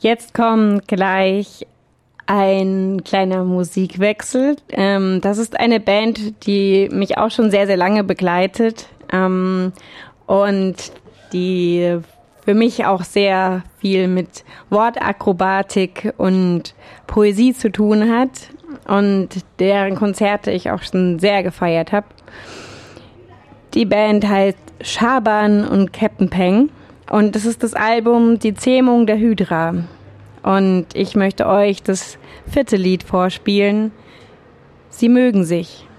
Jetzt kommt gleich ein kleiner Musikwechsel. Das ist eine Band, die mich auch schon sehr, sehr lange begleitet und die für mich auch sehr viel mit Wortakrobatik und Poesie zu tun hat und deren Konzerte ich auch schon sehr gefeiert habe. Die Band heißt Schaban und Captain Peng und das ist das Album Die Zähmung der Hydra. Und ich möchte euch das 4. Lied vorspielen. Sie mögen sich.